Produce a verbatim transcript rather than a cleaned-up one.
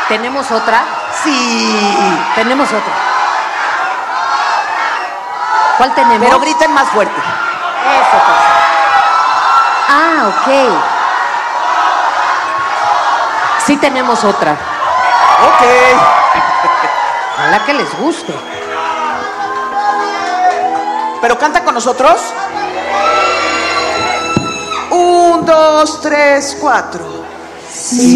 ¿Tenemos otra? Sí. Tenemos otra. ¿Cuál tenemos? Pero griten más fuerte. Eso, pues. Ah, ok. Sí tenemos otra. Ok. Ojalá que les guste. ¿Pero canta con nosotros? Un, dos, tres, cuatro. Sí.